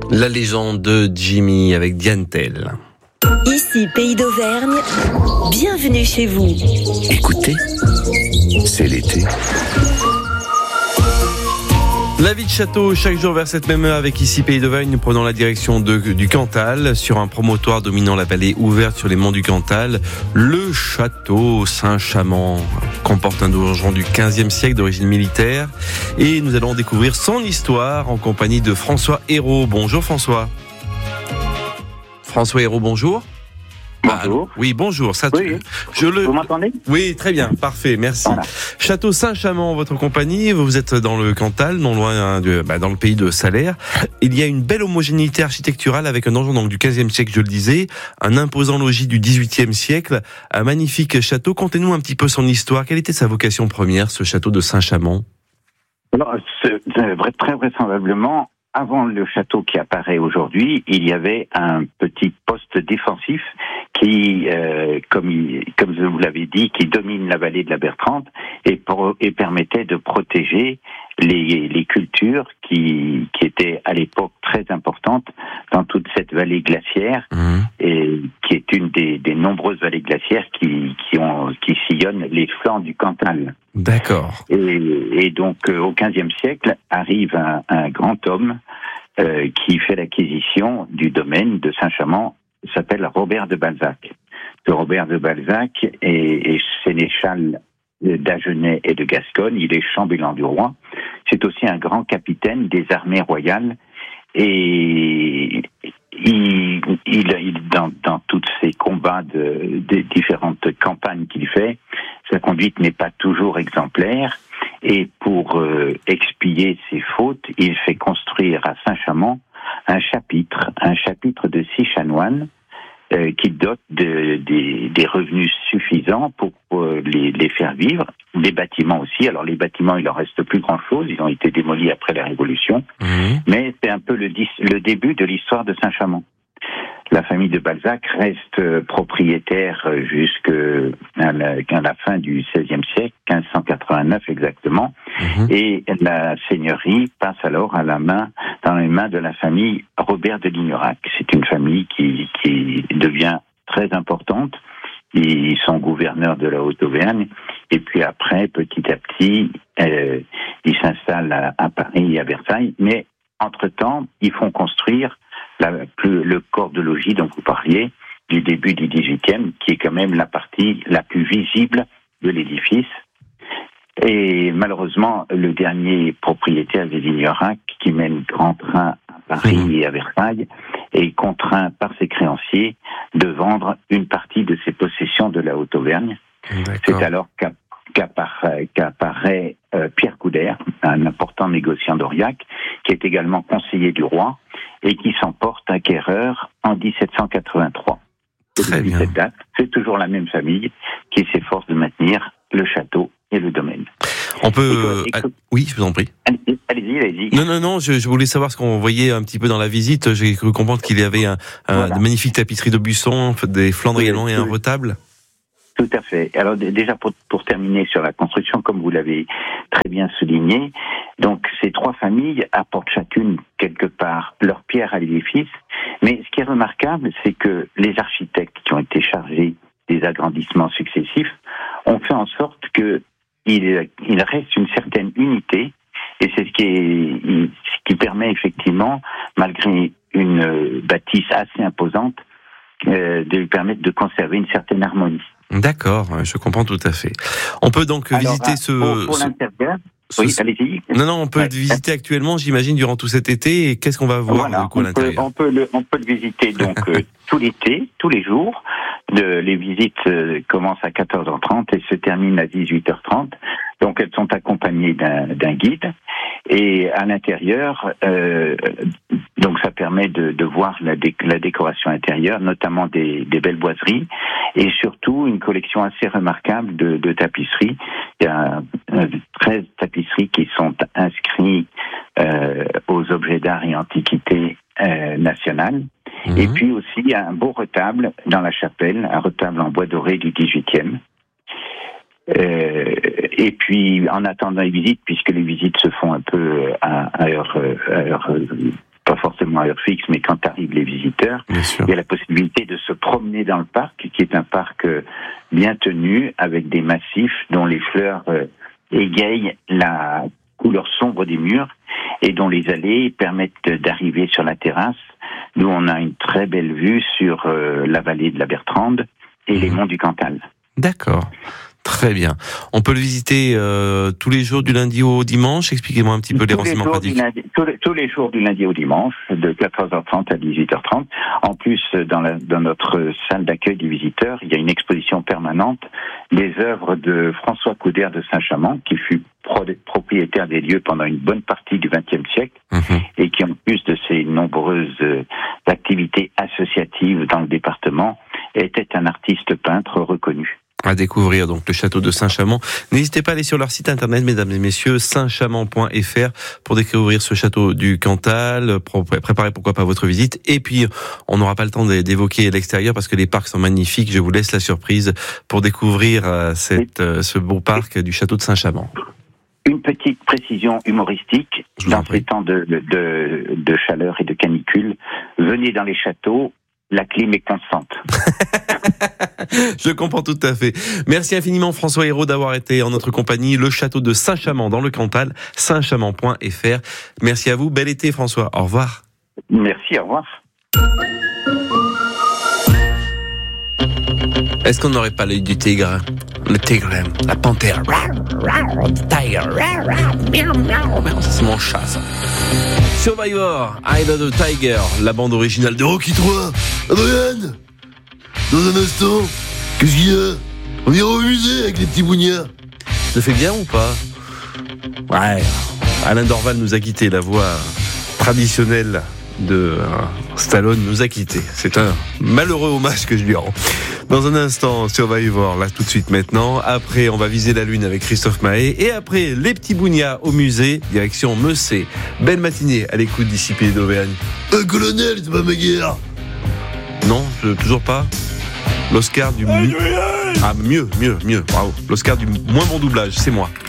La légende de Jimmy avec Diane Tell. Ici, Pays d'Auvergne, bienvenue chez vous. Écoutez, c'est l'été. La vie de château, chaque jour vers cette même heure avec ici Pays d'Auvergne, nous prenons la direction du Cantal, sur un promontoire dominant la vallée ouverte sur les monts du Cantal. Le château Saint-Chamond comporte un donjon du XVe siècle d'origine militaire et nous allons découvrir son histoire en compagnie de François Hérault. Bonjour François. François Hérault, bonjour. Bonjour. Oui, bonjour. Vous m'entendez ? Oui, très bien, parfait, merci. Voilà. Château Saint-Chamond, votre compagnie, vous êtes dans le Cantal, non loin dans le pays de Salers. Il y a une belle homogénéité architecturale avec un donjon donc du XVe siècle, je le disais, un imposant logis du XVIIIe siècle, un magnifique château. Contez-nous un petit peu son histoire. Quelle était sa vocation première, ce château de Saint-Chamond ? Alors, très vraisemblablement, avant le château qui apparaît aujourd'hui, il y avait un petit poste défensif qui, comme vous l'avez dit, qui domine la vallée de la Bertrande et permettait de protéger les cultures qui étaient à l'époque très importantes dans toute cette vallée glaciaire et qui est une des nombreuses vallées glaciaires qui sillonnent les flancs du Cantal. D'accord. Et donc au XVe siècle arrive un grand homme qui fait l'acquisition du domaine de Saint-Chamond, s'appelle Robert de Balzac. Robert de Balzac est sénéchal d'Agenais et de Gascogne, il est chambellan du roi, c'est aussi un grand capitaine des armées royales et dans tous ces combats des différentes campagnes qu'il fait, sa conduite n'est pas toujours exemplaire et pour expier ses fautes, il fait construire à Saint-Chamond un chapitre de 6 chanoines qui dote des revenus suffisants pour les faire vivre. Les bâtiments aussi. Alors les bâtiments, il en reste plus grand-chose. Ils ont été démolis après la Révolution. Mais c'est un peu le début de l'histoire de Saint-Chamond. La famille de Balzac reste propriétaire jusqu'à la fin du XVIe siècle, 1589 exactement, et la seigneurie passe alors dans les mains de la famille Robert de Lignerac. C'est une famille qui devient très importante. Ils sont gouverneurs de la Haute-Auvergne, et puis après, petit à petit, ils s'installent à Paris et à Versailles, mais entre-temps, ils font construire le corps de logis dont vous parliez, du début du XVIIIe, qui est quand même la partie la plus visible de l'édifice. Et malheureusement, le dernier propriétaire des Lignerac, qui mène grand train à Paris et à Versailles, est contraint par ses créanciers de vendre une partie de ses possessions de la Haute-Auvergne. D'accord. C'est alors qu'apparaît Pierre Couder, un important négociant d'Aurillac, qui est également conseiller du roi et qui s'emporte acquéreur en 1783. Très bien. Cette date, c'est toujours la même famille qui s'efforce de maintenir le château et le domaine. On peut... Oui, je vous en prie. Allez-y. Non, je voulais savoir ce qu'on voyait un petit peu dans la visite. J'ai cru comprendre qu'il y avait de magnifiques tapisseries d'Aubusson, des flandres également et un retable. Tout à fait. Alors déjà pour terminer sur la construction, comme vous l'avez très bien souligné, donc ces trois familles apportent chacune quelque part leur pierre à l'édifice, mais ce qui est remarquable, c'est que les architectes qui ont été chargés des agrandissements successifs ont fait en sorte que il reste une certaine unité, et c'est ce qui permet effectivement, malgré une bâtisse assez imposante, de lui permettre de conserver une certaine harmonie. D'accord, je comprends tout à fait. On peut donc visiter pour l'intérieur. Oui, allez-y. Non, on peut le visiter actuellement, j'imagine, durant tout cet été. Et qu'est-ce qu'on va voir à l'intérieur ? On peut le visiter donc tout l'été, tous les jours. Les visites commencent à 14h30 et se terminent à 18h30. Donc elles sont accompagnées d'un guide. Et à l'intérieur, donc ça permet de voir la décoration intérieure, notamment des belles boiseries, et surtout une collection assez remarquable de tapisseries. Il y a 13 tapisseries qui sont inscrites aux objets d'art et antiquités nationales. Et puis aussi, il y a un beau retable dans la chapelle, un retable en bois doré du 18e. Et puis, en attendant les visites, puisque les visites se font un peu à heure pas forcément à heure fixe, mais quand arrivent les visiteurs, Bien sûr. il y a la possibilité de se promener dans le parc, qui est un parc bien tenu, avec des massifs dont les fleurs égayent la couleur sombre des murs et dont les allées permettent d'arriver sur la terrasse, d'où on a une très belle vue sur la vallée de la Bertrande et les monts du Cantal. D'accord. Très bien. On peut le visiter tous les jours du lundi au dimanche. Expliquez-moi un petit peu les renseignements pratiques. Tous les jours du lundi au dimanche, de 14h30 à 18h30. En plus, dans notre salle d'accueil des visiteurs, il y a une exposition permanente des œuvres de François Coudert de Saint-Chamond, qui fut propriétaire des lieux pendant une bonne partie du XXe siècle, et qui, en plus de ses nombreuses activités associatives dans le département, était un artiste peintre reconnu. À découvrir donc le château de Saint-Chamond. N'hésitez pas à aller sur leur site internet, mesdames et messieurs, saintchamond.fr, pour découvrir ce château du Cantal, préparez pourquoi pas votre visite. Et puis, on n'aura pas le temps d'évoquer l'extérieur parce que les parcs sont magnifiques. Je vous laisse la surprise pour découvrir ce beau parc du château de Saint-Chamond. Une petite précision humoristique, dans ces temps de chaleur et de canicule, venez dans les châteaux, la clim est constante. Je comprends tout à fait. Merci infiniment François Hérault d'avoir été en notre compagnie. Le château de Saint-Chamond dans le Cantal, saintchamond.fr. Merci à vous. Bel été François. Au revoir. Merci, au revoir. Est-ce qu'on n'aurait pas l'œil du tigre? Le tigre, la panthère. Tiger. C'est mon chat, ça. Survivor, Eye of the Tiger, la bande originale de Rocky 3. Adrien, dans un instant, qu'est-ce qu'il y a? On ira au musée avec les petits bougnards. Ça fait bien ou pas? Ouais, Alain Dorval nous a quitté, la voix traditionnelle de Stallone nous a quitté. C'est un malheureux hommage que je lui rends. Dans un instant, Survivor, là tout de suite maintenant. Après, on va viser la lune avec Christophe Mahé. Et après, les petits bougnats au musée, direction Meussé. Belle matinée à l'écoute d'ici Pays d'Auvergne. Colonel, c'est pas ma guerre. Non, toujours pas. L'Oscar du mieux. Ah, mieux. Bravo. L'Oscar du moins bon doublage, c'est moi.